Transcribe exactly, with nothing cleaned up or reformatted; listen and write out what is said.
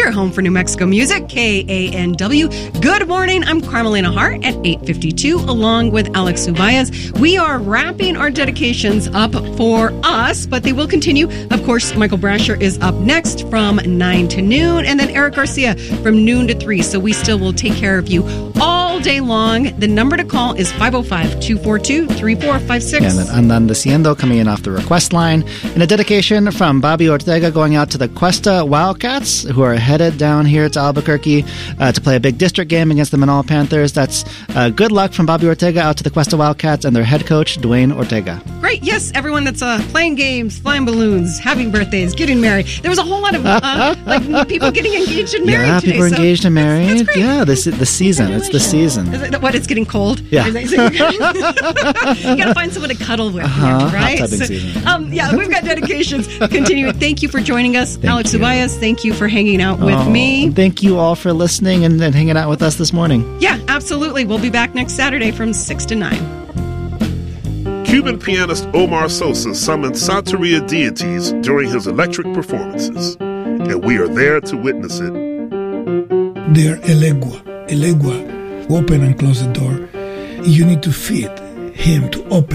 your home for New Mexico music, K A N W. Good morning. I'm Carmelina Hart at eight fifty-two, along with Alex Ubayas. We are wrapping our dedications up for us, but they will continue. Of course, Michael Brasher is up next from nine to noon, and then Eric Garcia from noon to three. So we still will take care of you all day long. The number to call is five oh five, two four two, three four five six. And then Andandeciendo coming in off the request line. And a dedication from Bobby Ortega going out to the Cuesta Wildcats, who are headed down here to Albuquerque uh, to play a big district game against the Manala Panthers. That's uh, good luck from Bobby Ortega out to the Cuesta Wildcats and their head coach, Dwayne Ortega. Great. Yes, everyone that's uh, playing games, flying balloons, having birthdays, getting married. There was a whole lot of uh, like people getting engaged and married yeah, today. people are so engaged and married. That's, that's yeah, this is the season. It's the season. Is it, what, it's getting cold? Yeah. You got to find someone to cuddle with, uh-huh. right? Hot tubbing So, season. um, yeah, we've got dedications continuing. Thank you for joining us. Thank Alex you. Ubayas, thank you for hanging out with oh, me. Thank you all for listening and, and hanging out with us this morning. Yeah, absolutely. We'll be back next Saturday from six to nine. Cuban pianist Omar Sosa summoned Santeria deities during his electric performances, and we are there to witness it. They're elegua. Elegua. Open and close the door. You need to feed him to open.